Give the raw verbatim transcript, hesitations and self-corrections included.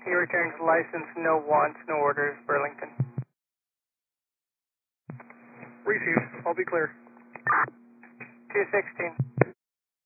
He returns license, no wants, no orders, Burlington. Received. I'll be clear. two sixteen.